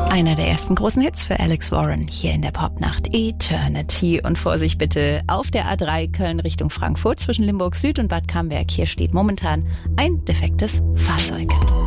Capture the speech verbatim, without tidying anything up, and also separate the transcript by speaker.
Speaker 1: Einer der ersten großen Hits für Alex Warren hier in der Popnacht, Eternity. Und Vorsicht bitte, auf der A drei Köln Richtung Frankfurt zwischen Limburg Süd und Bad Camberg. Hier steht momentan ein defektes Fahrzeug.